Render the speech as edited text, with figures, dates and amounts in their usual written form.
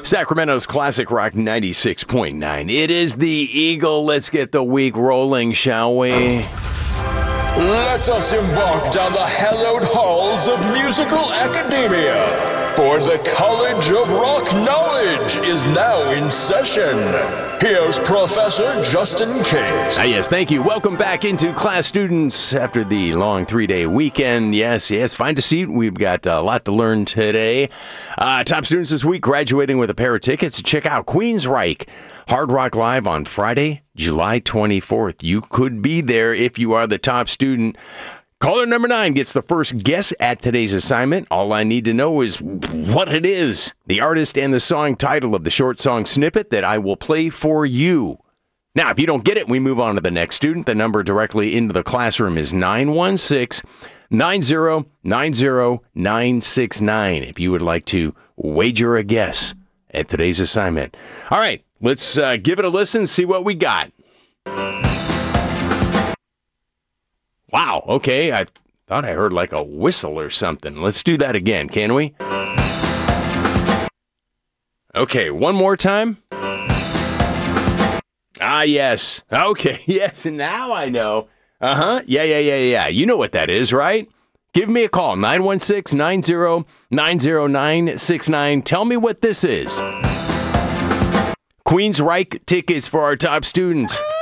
Sacramento's Classic Rock 96.9. It is the Eagle. Let's get the week rolling, shall we? Let us embark down the hallowed halls of musical academia. For the College of Rock Knowledge is now in session. Here's Professor Justin Case. Yes, thank you. Welcome back into class, students, after the long 3-day weekend. Yes, find a seat. We've got a lot to learn today. Top students this week graduating with a pair of tickets to check out Queensryche Hard Rock Live on Friday, July 24th. You could be there if you are the top student. Caller number 9 gets the first guess at today's assignment. All I need to know is what it is, the artist and the song title of the short song snippet that I will play for you. Now, if you don't get it, we move on to the next student. The number directly into the classroom is 916-9090969 if you would like to wager a guess at today's assignment. All right, let's give it a listen, see what we got. Wow, okay, I thought I heard like a whistle or something. Let's do that again, can we? Okay, one more time. Yes. Okay, yes, now I know. Yeah. You know what that is, right? Give me a call, 916-9090969. Tell me what this is. Queensryche tickets for our top students.